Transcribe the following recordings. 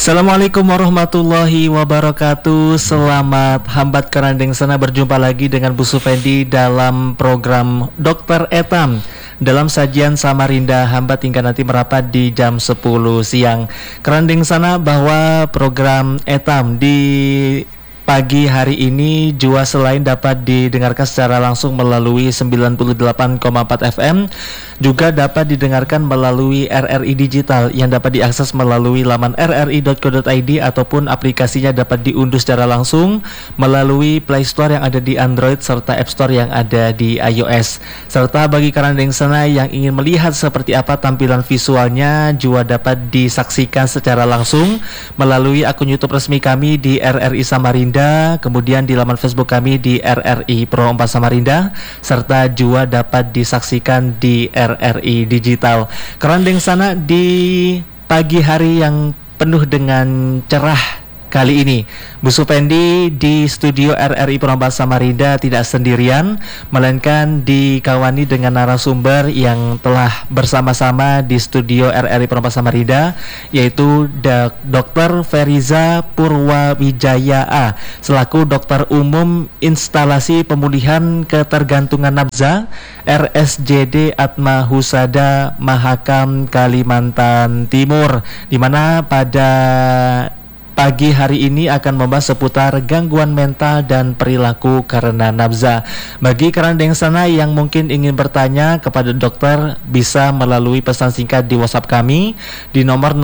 Assalamualaikum warahmatullahi wabarakatuh. Selamat hambat kerandeng sana, berjumpa lagi dengan Bu Supendi dalam program Dokter Etam dalam sajian Samarinda Hambat hingga nanti merapat di jam 10 siang. Kerandeng sana bahwa program Etam di pagi hari ini jua selain dapat didengarkan secara langsung melalui 98,4 FM, juga dapat didengarkan melalui RRI Digital yang dapat diakses melalui laman rri.co.id ataupun aplikasinya dapat diunduh secara langsung melalui Play Store yang ada di Android serta App Store yang ada di iOS. Serta bagi kerandeng sana yang ingin melihat seperti apa tampilan visualnya juga dapat disaksikan secara langsung melalui akun YouTube resmi kami di RRI Samarinda, kemudian di laman Facebook kami di RRI Pro 4 Samarinda, serta juga dapat disaksikan di RRI Digital. Kerandeng sana di pagi hari yang penuh dengan cerah kali ini, Bu Supendi di studio RRI Pro 4 Samarinda tidak sendirian, melainkan dikawani dengan narasumber yang telah bersama-sama di studio RRI Pro 4 Samarinda, yaitu Dr. Feriza Purwawijaya A, selaku dokter umum instalasi pemulihan ketergantungan nafza RSJD Atma Husada Mahakam Kalimantan Timur, di mana pada pagi hari ini akan membahas seputar gangguan mental dan perilaku karena nafza. Bagi kerandeng sana yang mungkin ingin bertanya kepada dokter, bisa melalui pesan singkat di WhatsApp kami di nomor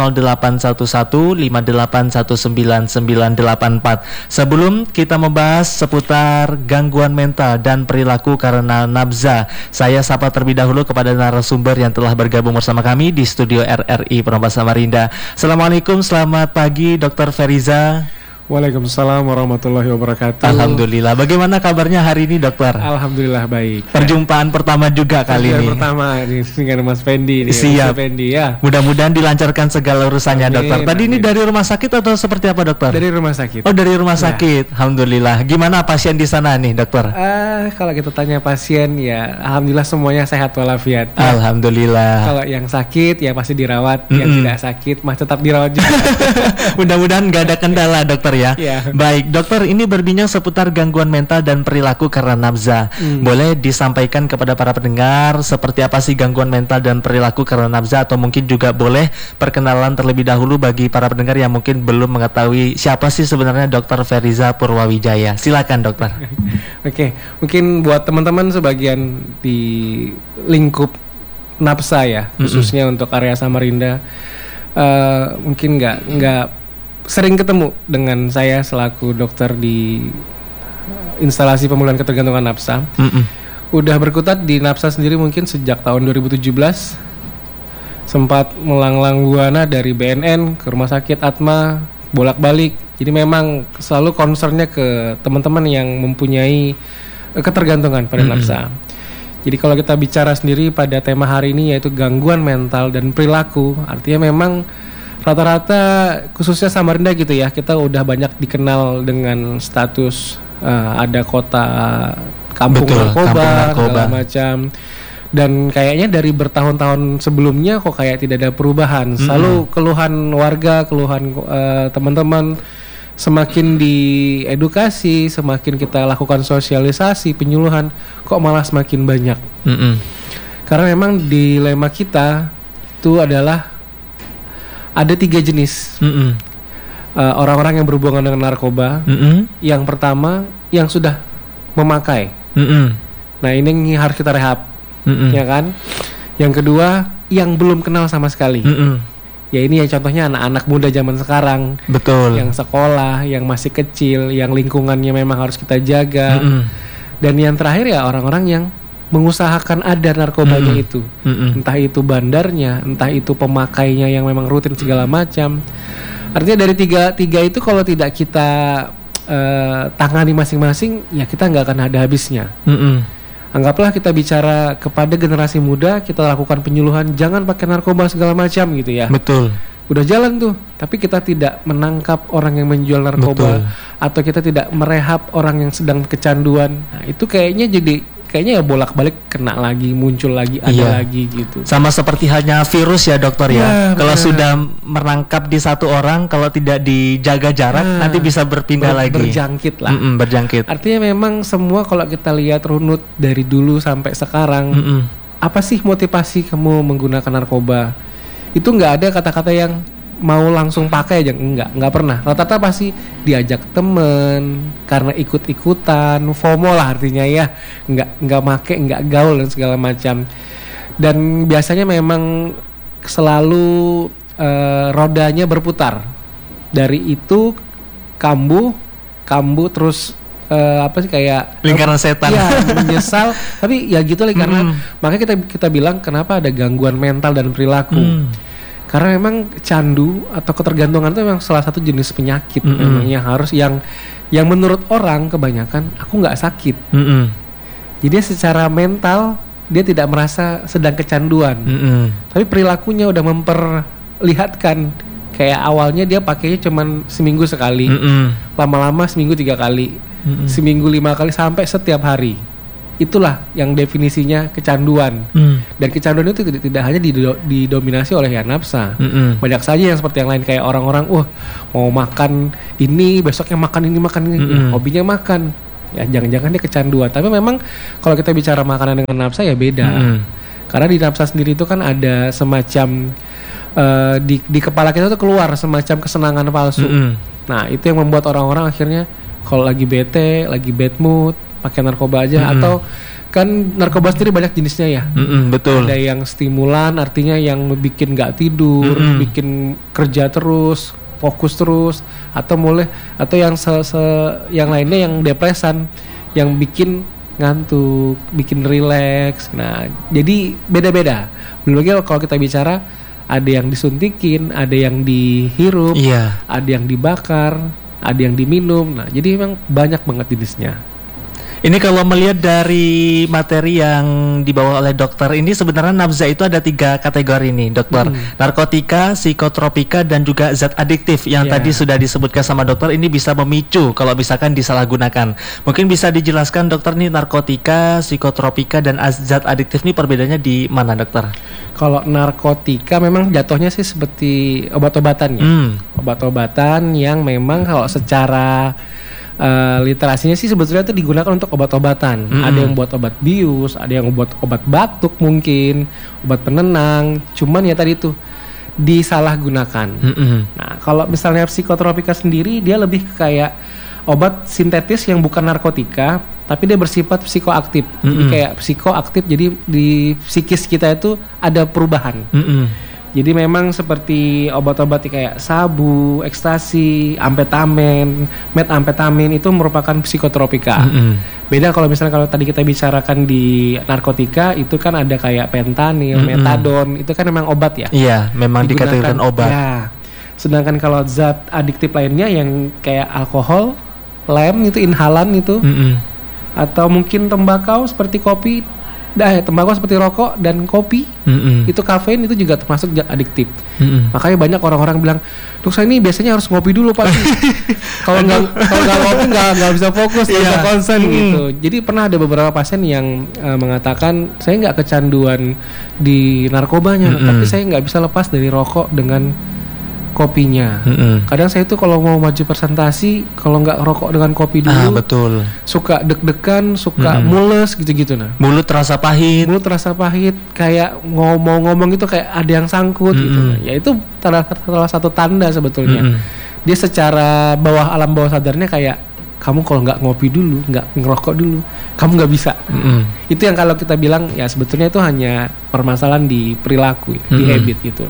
081158199984. Sebelum kita membahas seputar gangguan mental dan perilaku karena nafza, saya sapa terlebih dahulu kepada narasumber yang telah bergabung bersama kami di studio RRI Pro 4 Samarinda. Assalamualaikum, selamat pagi Dr. Feriza. Waalaikumsalam warahmatullahi wabarakatuh. Alhamdulillah. Bagaimana kabarnya hari ini, dokter? Alhamdulillah baik. Perjumpaan pertama juga kali ini. Pertama ini dengan Mas Fendi nih. Siap. Mas Fendi ya. Mudah-mudahan dilancarkan segala urusannya, Amin, dokter. Tadi amin. ini dari rumah sakit atau seperti apa, dokter? Dari rumah sakit. Oh, dari rumah sakit. Alhamdulillah. Gimana pasien di sana nih, dokter? Kalau kita tanya pasien ya, alhamdulillah semuanya sehat walafiat. Alhamdulillah. Kalau yang sakit ya pasti dirawat, yang tidak sakit masih tetap dirawat juga. Mudah-mudahan nggak ada kendala, dokter ya. Iya. Baik, dokter, ini berbincang seputar gangguan mental dan perilaku karena nafza. Boleh disampaikan kepada para pendengar seperti apa sih gangguan mental dan perilaku karena nafza, atau mungkin juga boleh perkenalan terlebih dahulu bagi para pendengar yang mungkin belum mengetahui siapa sih sebenarnya Dr. Feriza Purwawijaya. Silakan, dokter. Oke, mungkin buat teman-teman sebagian di lingkup nafsa ya, khususnya untuk area Samarinda, mungkin nggak sering ketemu dengan saya selaku dokter di instalasi pemulihan ketergantungan nafsa. Udah berkutat di nafsa sendiri mungkin sejak tahun 2017. Sempat melanglang buana dari BNN ke rumah sakit Atma, bolak-balik. Jadi memang selalu concernnya ke teman-teman yang mempunyai ketergantungan pada nafsa. Jadi kalau kita bicara sendiri pada tema hari ini, yaitu gangguan mental dan perilaku, artinya memang rata-rata khususnya Samarinda gitu ya, kita udah banyak dikenal dengan status ada kota kampung narkoba segala macam, dan kayaknya dari bertahun-tahun sebelumnya kok kayak tidak ada perubahan. Selalu keluhan warga, keluhan teman-teman, semakin diedukasi, semakin kita lakukan sosialisasi, penyuluhan, kok malah semakin banyak. Karena memang dilema kita itu adalah ada 3 jenis orang-orang yang berhubungan dengan narkoba. Yang pertama, yang sudah memakai. Nah, ini harus kita rehab, ya kan? Yang kedua, yang belum kenal sama sekali. Ya ini yang contohnya anak-anak muda zaman sekarang. Betul. Yang sekolah, yang masih kecil, yang lingkungannya memang harus kita jaga. Dan yang terakhir ya orang-orang yang mengusahakan ada narkobanya itu, entah itu bandarnya, entah itu pemakainya yang memang rutin segala macam. Artinya dari tiga itu kalau tidak kita tangani masing-masing, ya kita nggak akan ada habisnya. Anggaplah kita bicara kepada generasi muda, kita lakukan penyuluhan, jangan pakai narkoba segala macam gitu ya. Betul. Udah jalan tuh, tapi kita tidak menangkap orang yang menjual narkoba. Betul. Atau kita tidak merehab orang yang sedang kecanduan. Nah, itu kayaknya jadi kayaknya ya bolak-balik kena lagi, muncul lagi, ada lagi gitu. Sama seperti halnya virus ya dokter ya. Kalau sudah merangkap di satu orang, kalau tidak dijaga jarak nanti bisa berpindah lagi. Berjangkit lah. Berjangkit. Artinya memang semua kalau kita lihat runut dari dulu sampai sekarang, apa sih motivasi kamu menggunakan narkoba? Itu nggak ada kata-kata yang mau langsung pakai aja, nggak pernah. Rata-rata pasti diajak temen karena ikut-ikutan, FOMO lah artinya ya, nggak make, nggak gaul dan segala macam. Dan biasanya memang selalu rodanya berputar. Dari itu kambuh terus apa sih kayak lingkaran setan. Iya, menyesal. Tapi ya gitu lah karena makanya kita bilang kenapa ada gangguan mental dan perilaku. Karena memang candu atau ketergantungan itu memang salah satu jenis penyakit memang yang harus yang menurut orang kebanyakan aku nggak sakit. Jadi secara mental dia tidak merasa sedang kecanduan. Tapi perilakunya udah memperlihatkan kayak awalnya dia pakainya cuman seminggu sekali, lama-lama seminggu 3 kali, seminggu 5 kali sampai setiap hari. Itulah yang definisinya kecanduan. Dan kecanduan itu tidak hanya didominasi oleh ya nafsa. Banyak saja yang seperti yang lain kayak orang-orang, mau makan ini, besoknya makan ini. Hobinya makan. Ya jangan-jangan dia kecanduan. Tapi memang kalau kita bicara makanan dengan nafsa ya beda. Karena di nafsa sendiri itu kan ada semacam di kepala kita tuh keluar semacam kesenangan palsu. Nah itu yang membuat orang-orang akhirnya kalau lagi bete, lagi bad mood, pakai narkoba aja. Atau kan narkoba sendiri banyak jenisnya ya. Betul. Ada yang stimulan, artinya yang bikin nggak tidur, bikin kerja terus, fokus terus, atau yang yang lainnya yang depresan, yang bikin ngantuk, bikin rileks. Nah jadi beda-beda. Belum lagi kalau kita bicara ada yang disuntikin, ada yang dihirup, ada yang dibakar, ada yang diminum. Nah jadi memang banyak banget jenisnya. Ini kalau melihat dari materi yang dibawa oleh dokter ini sebenarnya nafza itu ada 3 kategori nih dokter. Narkotika, psikotropika dan juga zat adiktif yang tadi sudah disebutkan sama dokter. Ini bisa memicu kalau misalkan disalahgunakan. Mungkin bisa dijelaskan dokter nih narkotika, psikotropika dan zat adiktif ini perbedaannya di mana dokter? Kalau narkotika memang jatuhnya sih seperti obat-obatan ya. Obat-obatan yang memang kalau secara literasinya sih sebetulnya itu digunakan untuk obat-obatan. Ada yang buat obat bius, ada yang buat obat batuk mungkin, obat penenang. Cuman ya tadi itu disalahgunakan. Nah kalau misalnya psikotropika sendiri dia lebih kayak obat sintetis yang bukan narkotika, tapi dia bersifat psikoaktif. Jadi kayak psikoaktif, jadi di psikis kita itu ada perubahan. Jadi memang seperti obat-obat kayak sabu, ekstasi, amfetamin, metamfetamin itu merupakan psikotropika. Beda kalau misalnya kalau tadi kita bicarakan di narkotika itu kan ada kayak fentanyl, metadon, itu kan memang obat ya. Iya, memang dikategorikan obat. Ya. Sedangkan kalau zat adiktif lainnya yang kayak alkohol, lem itu inhalan itu, atau mungkin tembakau seperti kopi. Tembakau seperti rokok dan kopi, itu kafein itu juga termasuk zat adiktif. Makanya banyak orang-orang bilang, "Dok, saya ini biasanya harus ngopi dulu Pak." Kalau nggak ngopi nggak bisa fokus, nggak bisa konsen gitu. Jadi pernah ada beberapa pasien yang mengatakan, saya nggak kecanduan di narkobanya, tapi saya nggak bisa lepas dari rokok dengan kopinya. Kadang saya tuh kalau mau maju presentasi, kalau nggak rokok dengan kopi dulu, betul. Suka deg-degan, suka mules gitu-gitu nah. Mulut terasa pahit, kayak ngomong itu kayak ada yang sangkut gitu. Nah. Ya itu salah satu tanda sebetulnya. Dia secara alam bawah sadarnya kayak kamu kalau nggak ngopi dulu, nggak ngerokok dulu, kamu nggak bisa. Itu yang kalau kita bilang ya sebetulnya itu hanya permasalahan di perilaku, di habit gitu.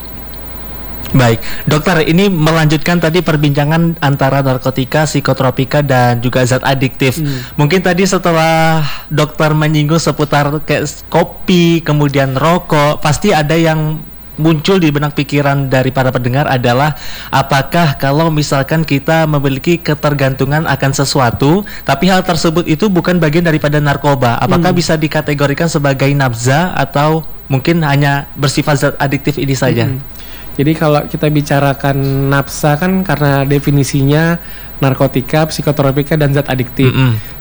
Baik, dokter, ini melanjutkan tadi perbincangan antara narkotika, psikotropika dan juga zat adiktif. Mungkin tadi setelah dokter menyinggung seputar kayak kopi, kemudian rokok, pasti ada yang muncul di benak pikiran dari para pendengar adalah apakah kalau misalkan kita memiliki ketergantungan akan sesuatu, tapi hal tersebut itu bukan bagian daripada narkoba, apakah bisa dikategorikan sebagai nafza atau mungkin hanya bersifat zat adiktif ini saja? Jadi kalau kita bicarakan nafsa kan karena definisinya narkotika, psikotropika dan zat adiktif.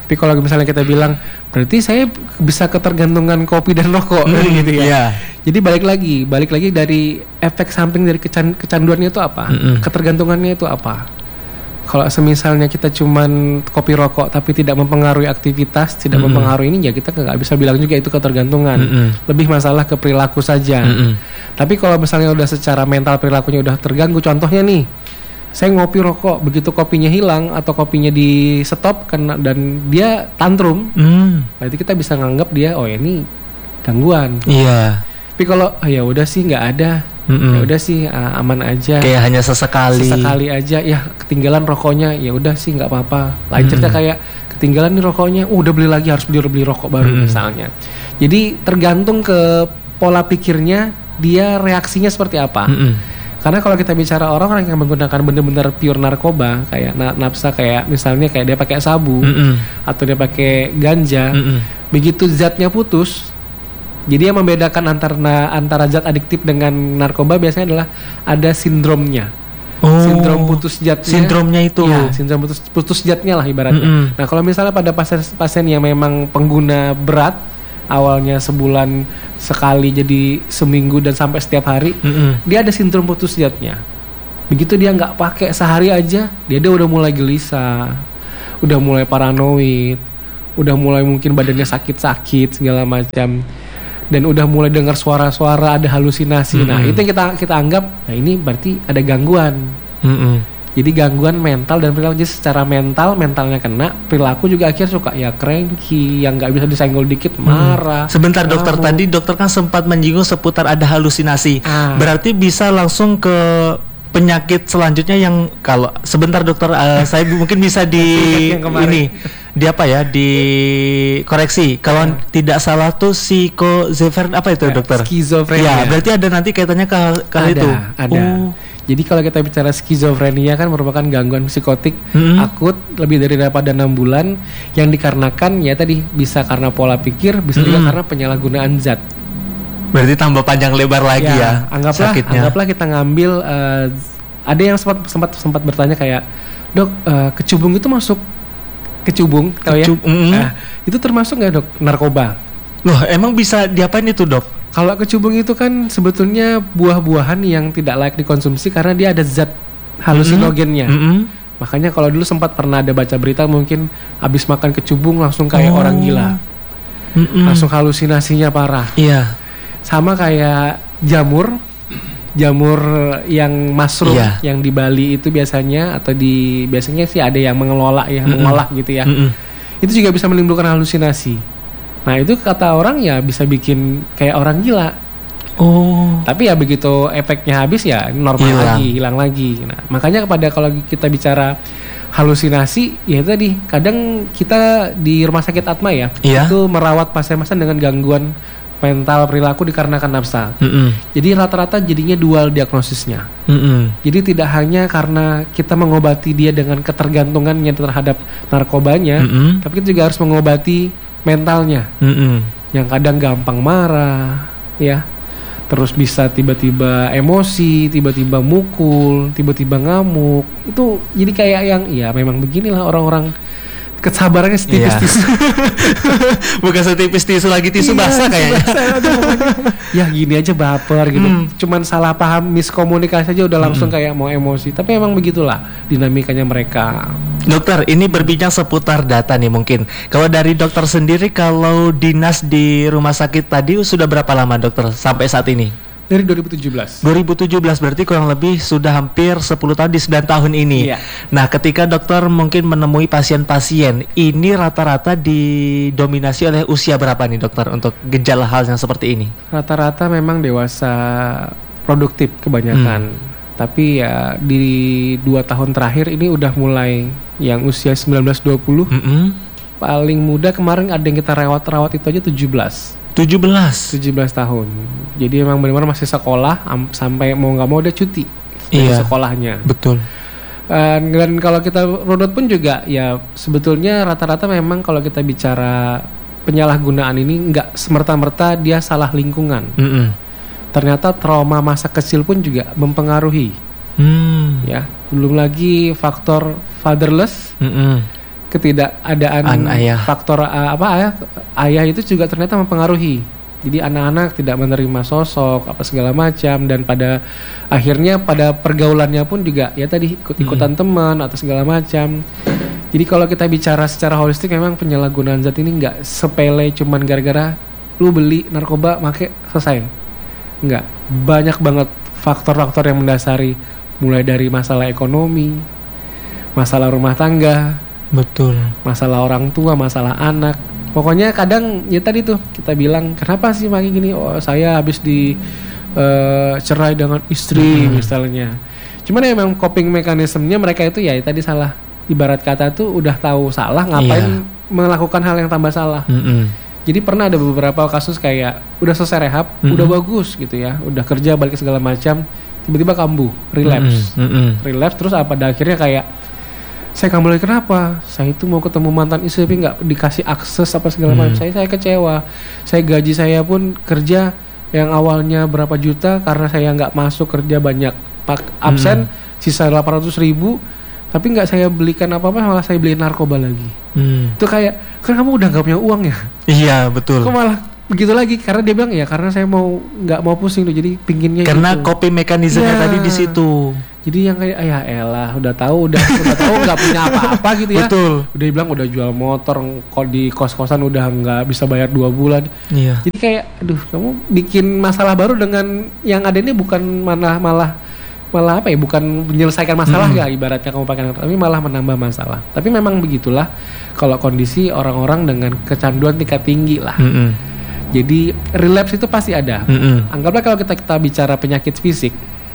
Tapi kalau misalnya kita bilang berarti saya bisa ketergantungan kopi dan rokok gitu ya. Iya. Jadi balik lagi dari efek samping dari kecanduannya itu apa? Ketergantungannya itu apa? Kalau semisalnya kita cuman kopi rokok tapi tidak mempengaruhi aktivitas, tidak mempengaruhi ini, ya kita nggak bisa bilang juga itu ketergantungan. Lebih masalah ke perilaku saja. Tapi kalau misalnya udah secara mental perilakunya udah terganggu, contohnya nih, saya ngopi rokok, begitu kopinya hilang atau kopinya di stop dan dia tantrum, berarti kita bisa nganggap dia, oh ya ini gangguan. Iya. Tapi kalau ya udah sih nggak ada, ya udah sih aman aja. Kayak hanya sesekali aja, ya ketinggalan rokoknya, ya udah sih nggak apa-apa. Lain cerita kayak ketinggalan nih rokoknya, udah beli lagi, harus beli rokok baru misalnya. Jadi tergantung ke pola pikirnya, dia reaksinya seperti apa. Karena kalau kita bicara orang-orang yang menggunakan benar-benar pure narkoba, kayak nafsa, kayak misalnya kayak dia pakai sabu atau dia pakai ganja, begitu zatnya putus, jadi yang membedakan antara zat adiktif dengan narkoba biasanya adalah ada sindromnya. Sindrom putus zatnya. Sindromnya itu. Ya, sindrom putus zatnya lah ibaratnya. Nah, kalau misalnya pada pasien yang memang pengguna berat, awalnya sebulan sekali jadi seminggu dan sampai setiap hari, dia ada sindrom putus zatnya. Begitu dia nggak pakai sehari aja, dia udah mulai gelisah, udah mulai paranoid, udah mulai mungkin badannya sakit-sakit segala macam, dan udah mulai dengar suara-suara, ada halusinasi. Nah itu yang kita anggap, nah ini berarti ada gangguan. Jadi gangguan mental dan perilaku. Jadi secara mentalnya kena, perilaku juga akhirnya suka ya cranky, yang nggak bisa disenggol dikit marah. Sebentar dokter, tadi dokter kan sempat menyinggung seputar ada halusinasi. Berarti bisa langsung ke penyakit selanjutnya yang kalau sebentar dokter, saya mungkin bisa di ini di apa ya, di koreksi kalau tidak salah tuh psikozephrin apa itu dokter? Skizofrenia. Ya, berarti ada nanti kaitannya ke hal itu. Ada. Jadi kalau kita bicara skizofrenia kan merupakan gangguan psikotik akut lebih daripada 6 bulan yang dikarenakan ya tadi bisa karena pola pikir, bisa juga karena penyalahgunaan zat. Berarti tambah panjang lebar lagi ya anggaplah kita ngambil ada yang sempat bertanya kayak, "Dok, kecubung itu masuk kecubung tahu ya?" Itu termasuk nggak, Dok, narkoba? Loh, emang bisa diapain itu, Dok? Kalau kecubung itu kan sebetulnya buah-buahan yang tidak layak dikonsumsi karena dia ada zat halusinogennya. Makanya kalau dulu sempat pernah ada baca berita mungkin habis makan kecubung langsung kayak orang gila. Langsung halusinasinya parah. Iya. Sama kayak jamur yang mushroom yang di Bali itu biasanya, atau biasanya sih ada yang mengelola ya, mengolah gitu ya. Itu juga bisa menimbulkan halusinasi. Nah itu kata orang ya bisa bikin kayak orang gila. Tapi ya begitu efeknya habis ya normal hilang lagi. Nah makanya kalau kita bicara halusinasi, ya tadi kadang kita di rumah sakit Atma ya, itu merawat pasien-pasien dengan gangguan mental perilaku dikarenakan nafsa. Jadi rata-rata jadinya dual diagnosisnya. Jadi tidak hanya karena kita mengobati dia dengan ketergantungannya terhadap narkobanya, tapi kita juga harus mengobati mentalnya, yang kadang gampang marah, ya, terus bisa tiba-tiba emosi, tiba-tiba mukul, tiba-tiba ngamuk. Itu jadi kayak yang, ya memang beginilah orang-orang, kesabarannya setipis tisu. Bukan setipis tisu lagi, tisu basah kayaknya. Ya gini aja baper gitu. Cuman salah paham, miskomunikasi aja udah langsung kayak mau emosi. Tapi emang begitulah dinamikanya mereka. Dokter, ini berbincang seputar data nih mungkin. Kalau dari dokter sendiri, kalau dinas di rumah sakit tadi sudah berapa lama dokter sampai saat ini? Dari 2017. 2017 berarti kurang lebih sudah hampir 10 tahun di 9 tahun ini. Iya. Nah, ketika dokter mungkin menemui pasien-pasien, ini rata-rata didominasi oleh usia berapa nih dokter untuk gejala hal yang seperti ini? Rata-rata memang dewasa produktif kebanyakan. Tapi ya di 2 tahun terakhir ini udah mulai yang usia 19-20. Paling muda kemarin ada yang kita rawat itu aja 17 tahun. Jadi emang benar-benar masih sekolah, sampai mau nggak mau dia cuti dari sekolahnya. Betul. Dan kalau kita runut pun juga ya sebetulnya rata-rata memang kalau kita bicara penyalahgunaan ini nggak semerta-merta dia salah lingkungan. Ternyata trauma masa kecil pun juga mempengaruhi. Ya, belum lagi faktor fatherless. ketidakadaan faktor ayah itu juga ternyata mempengaruhi. Jadi anak-anak tidak menerima sosok apa segala macam, dan pada akhirnya pada pergaulannya pun juga ya tadi ikut-ikutan teman atau segala macam. Jadi kalau kita bicara secara holistik, memang penyalahgunaan zat ini nggak sepele cuman gara-gara lu beli narkoba make selesai. Nggak, banyak banget faktor-faktor yang mendasari, mulai dari masalah ekonomi, masalah rumah tangga, betul, masalah orang tua, masalah anak. Pokoknya kadang ya tadi tuh kita bilang, kenapa sih makin gini? Oh, saya habis cerai dengan istri misalnya. Cuman ya memang coping mekanismenya mereka itu ya tadi salah. Ibarat kata tuh udah tahu salah, ngapain melakukan hal yang tambah salah. Jadi pernah ada beberapa kasus kayak udah selesai rehab, udah bagus gitu ya, udah kerja balik segala macam, tiba-tiba kambuh, relapse. Relapse terus pada akhirnya kayak, saya kambuh lagi kenapa? Saya itu mau ketemu mantan istri tapi nggak dikasih akses apa segala macam. Saya kecewa. Saya gaji saya pun kerja yang awalnya berapa juta, karena saya nggak masuk kerja banyak absen, sisa 800.000, tapi nggak saya belikan apa-apa, malah saya beliin narkoba lagi. Itu kayak, kan kamu udah nggak punya uang ya? Iya betul. Kok malah begitu lagi? Karena dia bilang ya karena saya nggak mau pusing tuh, jadi pinginnya karena gitu. Coping mekanismenya tadi di situ. Jadi yang kayak ya elah udah tahu nggak punya apa-apa gitu ya. Betul. Udah bilang udah jual motor, kok di kos-kosan udah nggak bisa bayar 2 bulan. Iya. Jadi kayak aduh, kamu bikin masalah baru dengan yang ada ini, bukan malah apa ya, bukan menyelesaikan masalah ya ibaratnya kamu pakai, tapi malah menambah masalah. Tapi memang begitulah kalau kondisi orang-orang dengan kecanduan tingkat tinggi lah. Jadi relapse itu pasti ada. Anggaplah kalau kita bicara penyakit fisik,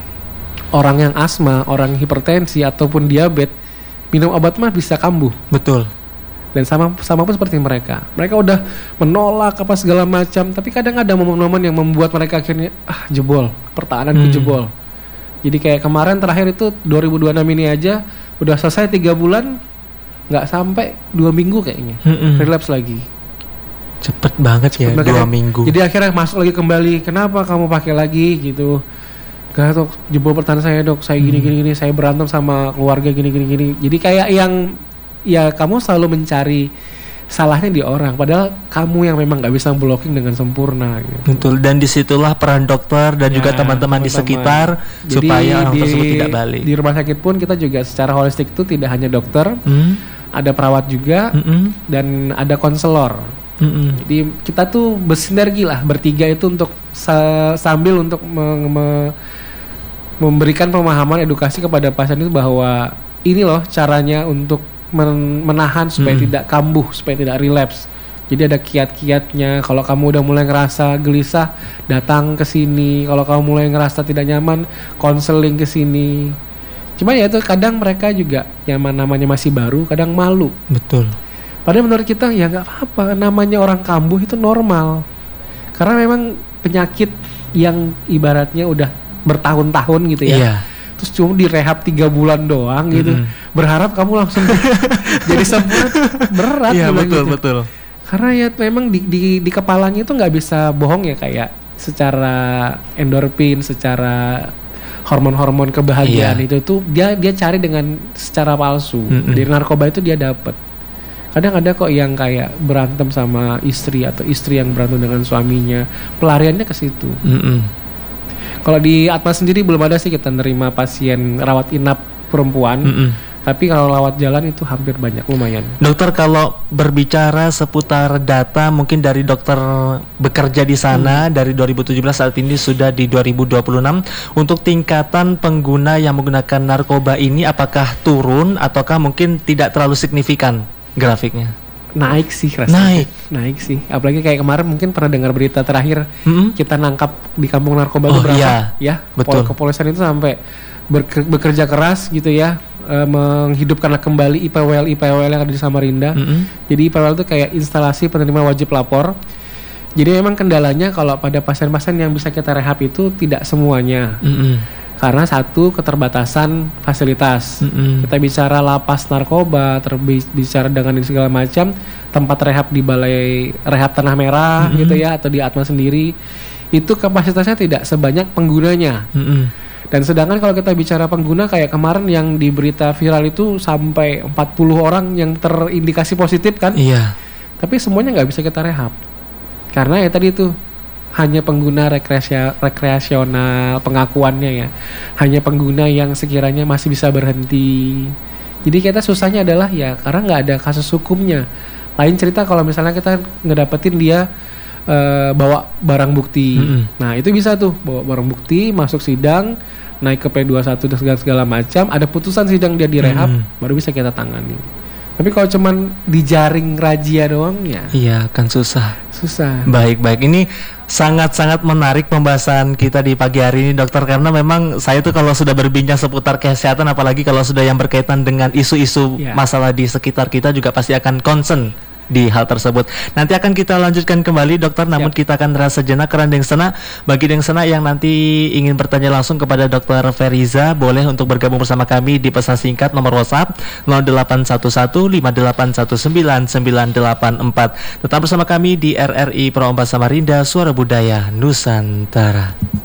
orang yang asma, orang yang hipertensi ataupun diabetes, minum obat mah bisa kambuh. Betul. Dan sama pun seperti mereka. Mereka udah menolak apa segala macam, tapi kadang ada momen-momen yang membuat mereka akhirnya jebol, pertahananku jebol. Jadi kayak kemarin terakhir itu 2026 ini aja udah selesai 3 bulan, nggak sampai 2 minggu kayaknya relapse lagi. Cepet banget ya 2 minggu. Jadi akhirnya masuk lagi kembali. Kenapa kamu pakai lagi gitu? Gak dok, jebol pertahanan saya dok, saya gini, saya berantem sama keluarga gini. Jadi kayak yang ya kamu selalu mencari salahnya di orang, padahal kamu yang memang nggak bisa blocking dengan sempurna. Gitu. Betul, dan disitulah peran dokter dan juga teman-teman di sekitar. Jadi, supaya orang tersebut tidak balik. Di rumah sakit pun kita juga secara holistik itu tidak hanya dokter, ada perawat juga, dan ada konselor. Jadi kita tuh bersinergi lah bertiga itu untuk sambil untuk memberikan pemahaman edukasi kepada pasien itu bahwa ini loh caranya untuk menahan supaya tidak kambuh, supaya tidak relapse. Jadi ada kiat-kiatnya. Kalau kamu udah mulai ngerasa gelisah, datang ke sini. Kalau kamu mulai ngerasa tidak nyaman, konseling ke sini. Cuma ya itu kadang mereka juga yang namanya masih baru, kadang malu. Betul. Padahal menurut kita ya nggak apa-apa, namanya orang kambuh itu normal. Karena memang penyakit yang ibaratnya udah bertahun-tahun gitu ya. Iya. Terus cuma direhab 3 bulan doang gitu, berharap kamu langsung jadi sempurna, berat. Iya betul gitu. Betul. Karena ya memang di kepalanya itu nggak bisa bohong ya, kayak secara endorfin, secara hormon-hormon kebahagiaan itu tuh dia cari dengan secara palsu. Dari narkoba itu dia dapat. Kadang ada kok yang kayak berantem sama istri atau istri yang berantem dengan suaminya, pelariannya ke situ. Kalau di Atma sendiri belum ada sih kita nerima pasien rawat inap perempuan, tapi kalau rawat jalan itu hampir banyak, lumayan. Dokter, kalau berbicara seputar data mungkin dari dokter bekerja di sana dari 2017 saat ini sudah di 2026, untuk tingkatan pengguna yang menggunakan narkoba ini apakah turun ataukah mungkin tidak terlalu signifikan grafiknya? Naik sih rasanya. Naik sih. Apalagi kayak kemarin mungkin pernah dengar berita terakhir kita nangkap di kampung narkoba itu berapa? Ya, betul. Kepolisian itu sampai bekerja keras gitu ya, menghidupkan kembali IPWL yang ada di Samarinda. Jadi IPWL itu kayak instalasi penerima wajib lapor. Jadi memang kendalanya kalau pada pasien-pasien yang bisa kita rehab itu tidak semuanya. Karena satu, keterbatasan fasilitas. Kita bicara lapas narkoba, bicara dengan segala macam, tempat rehab di Balai Rehab Tanah Merah gitu ya, atau di Atma sendiri, itu kapasitasnya tidak sebanyak penggunanya. Dan sedangkan kalau kita bicara pengguna kayak kemarin yang di berita viral itu sampai 40 orang yang terindikasi positif kan. Iya. Tapi semuanya nggak bisa kita rehab. Karena ya tadi itu hanya pengguna rekreasional pengakuannya ya. Hanya pengguna yang sekiranya masih bisa berhenti. Jadi kita susahnya adalah ya karena nggak ada kasus hukumnya. Lain cerita kalau misalnya kita ngedapetin dia bawa barang bukti. Nah itu bisa tuh bawa barang bukti masuk sidang, naik ke P21 dan segala macam, ada putusan sidang dia direhab, baru bisa kita tangani. Tapi kalau cuman dijaring razia doang ya iya kan susah. Baik, ini sangat-sangat menarik pembahasan kita di pagi hari ini dokter, karena memang saya tuh kalau sudah berbincang seputar kesehatan, apalagi kalau sudah yang berkaitan dengan isu-isu masalah di sekitar kita juga pasti akan concern di hal tersebut. Nanti akan kita lanjutkan kembali dokter, namun kita akan rehat sejenak karena Deng Sena. Bagi Deng Sena yang nanti ingin bertanya langsung kepada Dokter Feriza, boleh untuk bergabung bersama kami di pesan singkat nomor WhatsApp 0811581994. Tetap bersama kami di RRI Pro 4 Samarinda, Suara Budaya Nusantara.